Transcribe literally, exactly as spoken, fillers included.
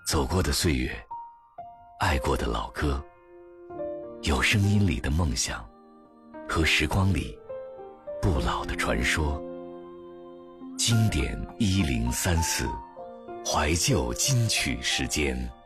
走过的岁月，爱过的老歌，有声音里的梦想，和时光里不老的传说。经典一零三四，怀旧金曲时间。